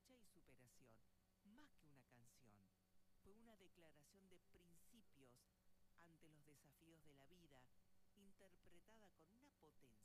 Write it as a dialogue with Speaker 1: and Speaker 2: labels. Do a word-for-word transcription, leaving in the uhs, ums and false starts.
Speaker 1: lucha y superación. Más que una canción, fue una declaración de principios ante los desafíos de la vida, interpretada con una potencia